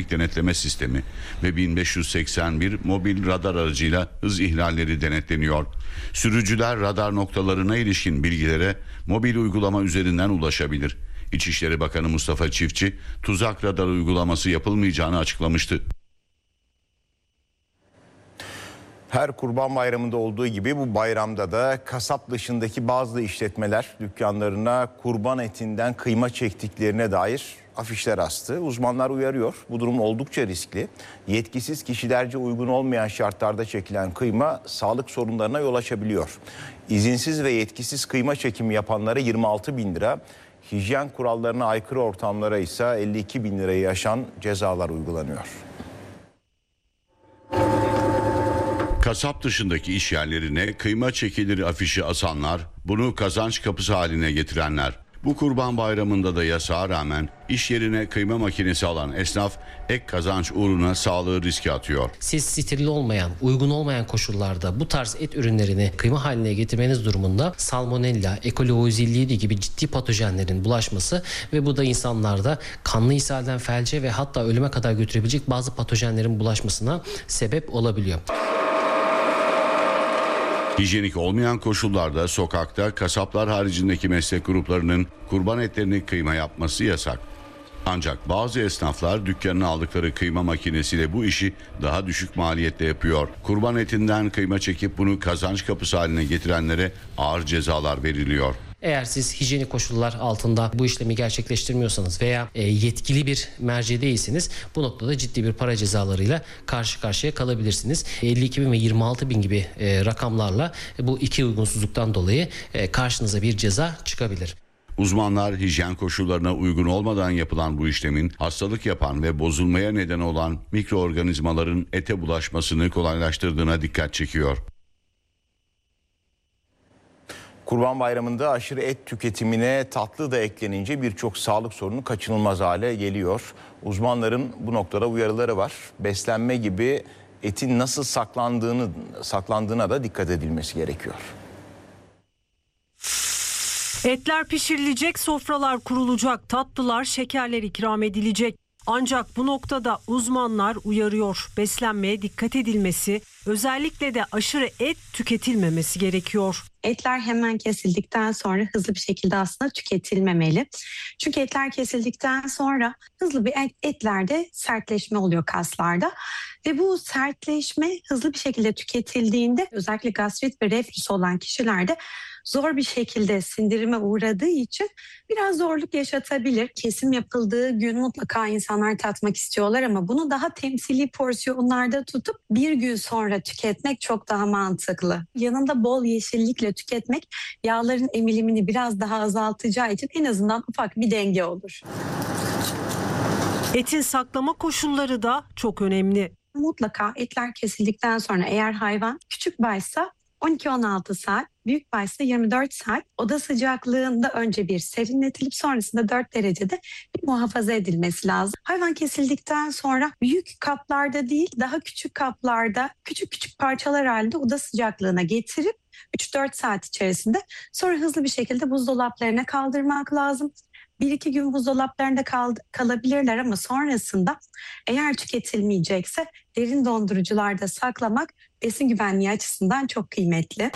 trafik denetleme sistemi ve 1581 mobil radar aracıyla hız ihlalleri denetleniyor. Sürücüler radar noktalarına ilişkin bilgilere mobil uygulama üzerinden ulaşabilir. İçişleri Bakanı Mustafa Çiftçi, tuzak radar uygulaması yapılmayacağını açıklamıştı. Her Kurban Bayramı'nda olduğu gibi bu bayramda da kasap dışındaki bazı işletmeler dükkanlarına kurban etinden kıyma çektiklerine dair afişler astı. Uzmanlar uyarıyor. Bu durum oldukça riskli. Yetkisiz kişilerce uygun olmayan şartlarda çekilen kıyma sağlık sorunlarına yol açabiliyor. İzinsiz ve yetkisiz kıyma çekimi yapanlara 26 bin lira, hijyen kurallarına aykırı ortamlara ise 52 bin lirayı aşan cezalar uygulanıyor. Kasap dışındaki iş yerlerine kıyma çekilir afişi asanlar, bunu kazanç kapısı haline getirenler. Bu Kurban Bayramı'nda da yasağa rağmen iş yerine kıyma makinesi alan esnaf ek kazanç uğruna sağlığı riske atıyor. Siz steril olmayan, uygun olmayan koşullarda bu tarz et ürünlerini kıyma haline getirmeniz durumunda salmonella, E. coli O157 gibi ciddi patojenlerin bulaşması ve bu da insanlarda kanlı ishalden felce ve hatta ölüme kadar götürebilecek bazı patojenlerin bulaşmasına sebep olabiliyor. Hijyenik olmayan koşullarda sokakta kasaplar haricindeki meslek gruplarının kurban etlerini kıyma yapması yasak. Ancak bazı esnaflar dükkanına aldıkları kıyma makinesiyle bu işi daha düşük maliyetle yapıyor. Kurban etinden kıyma çekip bunu kazanç kapısı haline getirenlere ağır cezalar veriliyor. Eğer siz hijyenik koşullar altında bu işlemi gerçekleştirmiyorsanız veya yetkili bir merci değilseniz bu noktada ciddi bir para cezalarıyla karşı karşıya kalabilirsiniz. 52 bin ve 26 bin gibi rakamlarla bu iki uygunsuzluktan dolayı karşınıza bir ceza çıkabilir. Uzmanlar hijyen koşullarına uygun olmadan yapılan bu işlemin hastalık yapan ve bozulmaya neden olan mikroorganizmaların ete bulaşmasını kolaylaştırdığına dikkat çekiyor. Kurban Bayramı'nda aşırı et tüketimine tatlı da eklenince birçok sağlık sorunu kaçınılmaz hale geliyor. Uzmanların bu noktada uyarıları var. Beslenme gibi etin nasıl saklandığına da dikkat edilmesi gerekiyor. Etler pişirilecek, sofralar kurulacak, tatlılar, şekerler ikram edilecek. Ancak bu noktada uzmanlar uyarıyor. Beslenmeye dikkat edilmesi, özellikle de aşırı et tüketilmemesi gerekiyor. Etler hemen kesildikten sonra hızlı bir şekilde aslında tüketilmemeli. Çünkü etler kesildikten sonra hızlı bir etlerde sertleşme oluyor kaslarda. Ve bu sertleşme hızlı bir şekilde tüketildiğinde özellikle gastrit ve reflüs olan kişilerde zor bir şekilde sindirime uğradığı için biraz zorluk yaşatabilir. Kesim yapıldığı gün mutlaka insanlar tatmak istiyorlar ama bunu daha temsili porsiyonlarda tutup bir gün sonra tüketmek çok daha mantıklı. Yanında bol yeşillikle tüketmek yağların emilimini biraz daha azaltacağı için en azından ufak bir denge olur. Etin saklama koşulları da çok önemli. Mutlaka etler kesildikten sonra eğer hayvan küçük baysa 12-16 saat, büyük baysa 24 saat oda sıcaklığında önce bir serinletilip sonrasında 4 derecede bir muhafaza edilmesi lazım. Hayvan kesildikten sonra büyük kaplarda değil daha küçük kaplarda küçük küçük parçalar halinde oda sıcaklığına getirip 3-4 saat içerisinde sonra hızlı bir şekilde buzdolaplarına kaldırmak lazım. 1-2 gün buzdolaplarında kalabilirler ama sonrasında eğer tüketilmeyecekse derin dondurucularda saklamak besin güvenliği açısından çok kıymetli.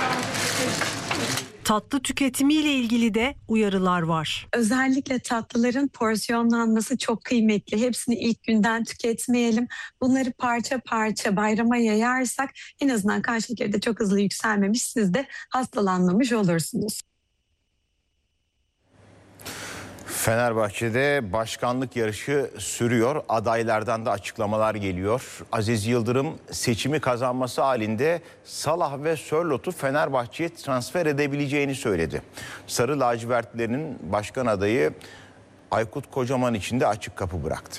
Tatlı tüketimiyle ilgili de uyarılar var. Özellikle tatlıların porsiyonlanması çok kıymetli. Hepsini ilk günden tüketmeyelim. Bunları parça parça bayrama yayarsak en azından kan şekeri de çok hızlı yükselmemiş, siz de hastalanmamış olursunuz. Fenerbahçe'de başkanlık yarışı sürüyor. Adaylardan da açıklamalar geliyor. Aziz Yıldırım seçimi kazanması halinde Salah ve Sörlot'u Fenerbahçe'ye transfer edebileceğini söyledi. Sarı lacivertlilerin başkan adayı Aykut Kocaman için de açık kapı bıraktı.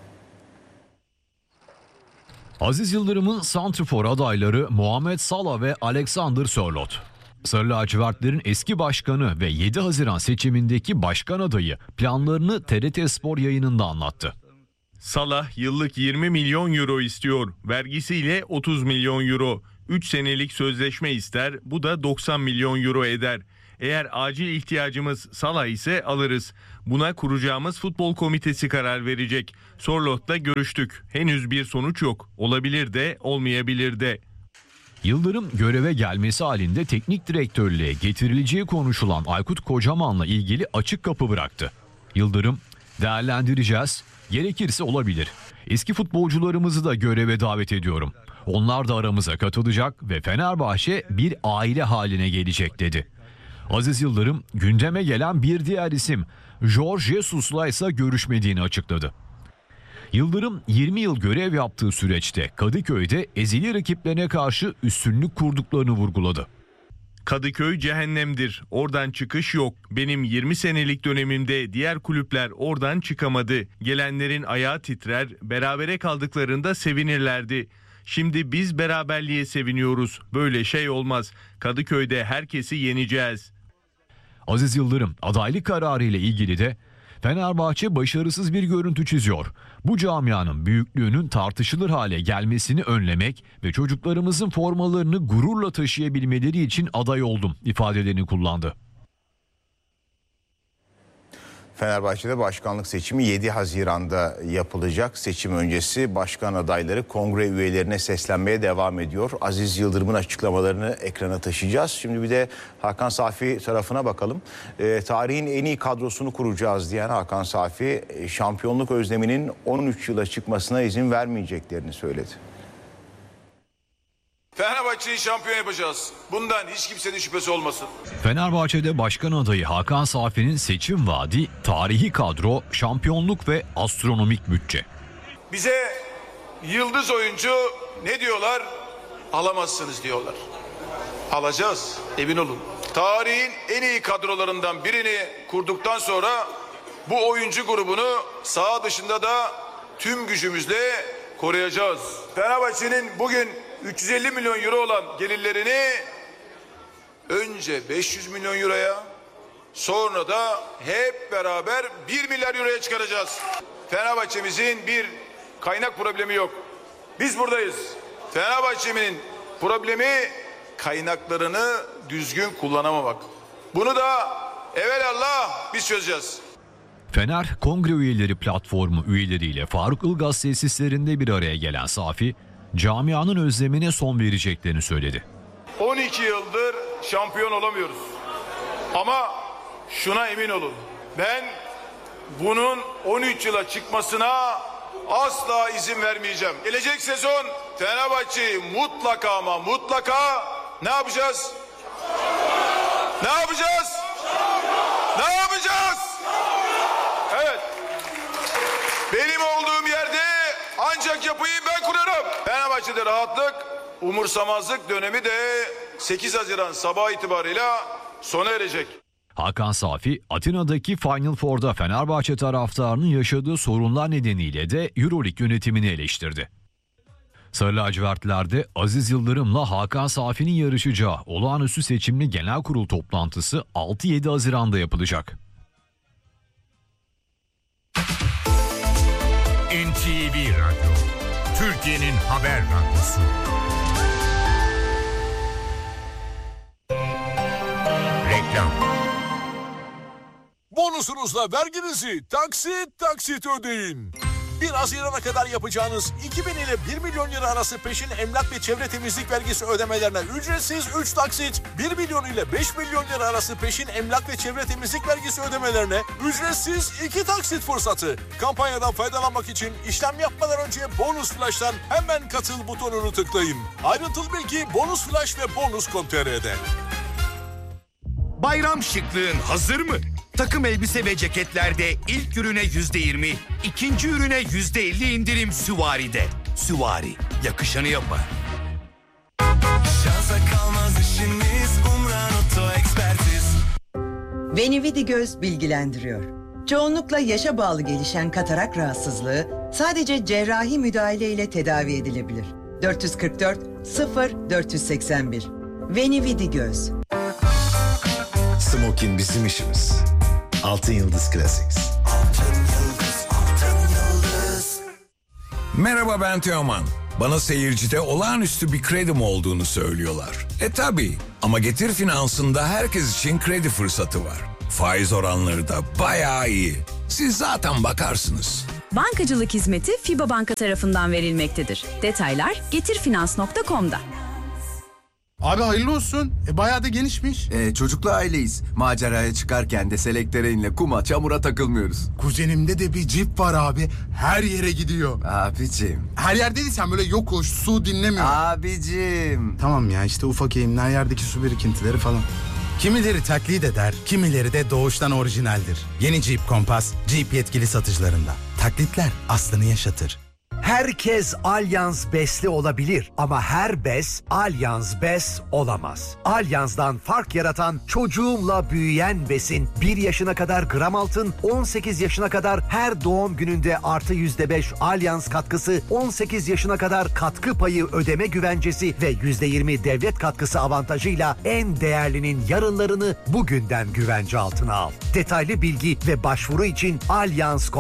Aziz Yıldırım'ın santrfor adayları Muhammed Salah ve Alexander Sörloth. Sarı lacivertlerin eski başkanı ve 7 Haziran seçimindeki başkan adayı planlarını TRT Spor yayınında anlattı. Salah yıllık 20 milyon euro istiyor. Vergisiyle 30 milyon euro. 3 senelik sözleşme ister. Bu da 90 milyon euro eder. Eğer acil ihtiyacımız Salah ise alırız. Buna kuracağımız futbol komitesi karar verecek. Sörlot'la görüştük. Henüz bir sonuç yok. Olabilir de olmayabilir de. Yıldırım göreve gelmesi halinde teknik direktörlüğe getirileceği konuşulan Aykut Kocaman'la ilgili açık kapı bıraktı. Yıldırım, değerlendireceğiz, gerekirse olabilir. Eski futbolcularımızı da göreve davet ediyorum. Onlar da aramıza katılacak ve Fenerbahçe bir aile haline gelecek dedi. Aziz Yıldırım gündeme gelen bir diğer isim Jorge Jesus'la ise görüşmediğini açıkladı. Yıldırım 20 yıl görev yaptığı süreçte Kadıköy'de ezeli rakiplerine karşı üstünlük kurduklarını vurguladı. Kadıköy cehennemdir. Oradan çıkış yok. Benim 20 senelik dönemimde diğer kulüpler oradan çıkamadı. Gelenlerin ayağı titrer, berabere kaldıklarında sevinirlerdi. Şimdi biz beraberliğe seviniyoruz. Böyle şey olmaz. Kadıköy'de herkesi yeneceğiz. Aziz Yıldırım adaylık kararı ile ilgili de Fenerbahçe başarısız bir görüntü çiziyor. Bu camianın büyüklüğünün tartışılır hale gelmesini önlemek ve çocuklarımızın formalarını gururla taşıyabilmeleri için aday oldum ifadelerini kullandı. Fenerbahçe'de başkanlık seçimi 7 Haziran'da yapılacak. Seçim öncesi başkan adayları kongre üyelerine seslenmeye devam ediyor. Aziz Yıldırım'ın açıklamalarını ekrana taşıyacağız. Şimdi bir de Hakan Safi tarafına bakalım. Tarihin en iyi kadrosunu kuracağız diyen Hakan Safi, şampiyonluk özleminin 13 yıla çıkmasına izin vermeyeceklerini söyledi. Fenerbahçe'yi şampiyon yapacağız. Bundan hiç kimsenin şüphesi olmasın. Fenerbahçe'de başkan adayı Hakan Safi'nin seçim vaadi tarihi kadro, şampiyonluk ve astronomik bütçe. Bize yıldız oyuncu ne diyorlar? Alamazsınız diyorlar. Alacağız, emin olun. Tarihin en iyi kadrolarından birini kurduktan sonra bu oyuncu grubunu saha dışında da tüm gücümüzle koruyacağız. Fenerbahçe'nin bugün 350 milyon euro olan gelirlerini önce 500 milyon euroya, sonra da hep beraber 1 milyar euroya çıkaracağız. Fenerbahçe'mizin bir kaynak problemi yok. Biz buradayız. Fenerbahçe'nin problemi kaynaklarını düzgün kullanamamak. Bunu da evelallah biz çözeceğiz. Fener Kongre Üyeleri Platformu üyeleriyle Faruk Ilgaz tesislerinde bir araya gelen Safi, camianın özlemine son vereceklerini söyledi. 12 yıldır şampiyon olamıyoruz. Ama şuna emin olun. Ben bunun 13 yıla çıkmasına asla izin vermeyeceğim. Gelecek sezon Fenerbahçe'yi mutlaka ama mutlaka ne yapacağız? Ne yapacağız? Ne yapacağız? Evet. Benim olduğum yerde ancak yapıyı ben kurarım. Fenerbahçe'de rahatlık, umursamazlık dönemi de 8 Haziran sabah itibarıyla sona erecek. Hakan Safi, Atina'daki Final Four'da Fenerbahçe taraftarının yaşadığı sorunlar nedeniyle de Euroleague yönetimini eleştirdi. Sarı lacivertlerde Aziz Yıldırım'la Hakan Safi'nin yarışacağı olağanüstü seçimli genel kurul toplantısı 6-7 Haziran'da yapılacak. NTV Radyo, Türkiye'nin haber radyosu. Reklam. Bonusunuzla verginizi taksit ödeyin. 1 Haziran'a kadar yapacağınız 2.000 ile 1 milyon lira arası peşin emlak ve çevre temizlik vergisi ödemelerine ücretsiz 3 taksit, 1 milyon ile 5 milyon lira arası peşin emlak ve çevre temizlik vergisi ödemelerine ücretsiz 2 taksit fırsatı. Kampanyadan faydalanmak için işlem yapmadan önce Bonus Flash'tan hemen katıl butonunu tıklayın. Ayrıntılı bilgi Bonus Flash ve Bonus.com.tr'de. Bayram şıklığın hazır mı? Takım elbise ve ceketlerde ilk ürüne %20, ikinci ürüne %50 indirim Süvari'de. Süvari, yakışanı yapar. Şansa kalmaz işimiz, Umran Oto Ekspertiz. Venividi Göz bilgilendiriyor. Çoğunlukla yaşa bağlı gelişen katarak rahatsızlığı sadece cerrahi müdahale ile tedavi edilebilir. 444 0481. Venividi Göz. Smokin bizim işimiz. Altın Yıldız Classics. Altın Yıldız, Altın Yıldız. Merhaba, ben Teoman. Bana seyircide olağanüstü bir kredim olduğunu söylüyorlar. Tabii ama Getir Finans'ında herkes için kredi fırsatı var. Faiz oranları da bayağı iyi. Siz zaten bakarsınız. Bankacılık hizmeti FİBA Banka tarafından verilmektedir. Detaylar getirfinans.com'da. Abi hayırlı olsun. Bayağı da genişmiş. Çocuklu aileyiz. Maceraya çıkarken de selektöreinle kuma, çamura takılmıyoruz. Kuzenimde de bir Jeep var abi. Her yere gidiyor. Abicim. Her yerdeysen böyle yokuş, su dinlemiyor. Abicim. Tamam ya işte ufak eğimler, yerdeki su birikintileri falan. Kimileri taklit eder, kimileri de doğuştan orijinaldir. Yeni Jeep Compass, Jeep yetkili satıcılarında. Taklitler aslını yaşatır. Herkes Allianz Bes'li olabilir ama her bes Allianz Bes olamaz. Allianz'dan fark yaratan çocuğumla büyüyen besin 1 yaşına kadar gram altın, 18 yaşına kadar her doğum gününde artı %5 Allianz katkısı, 18 yaşına kadar katkı payı ödeme güvencesi ve %20 devlet katkısı avantajıyla en değerlinin yarınlarını bugünden güvence altına al. Detaylı bilgi ve başvuru için Allianz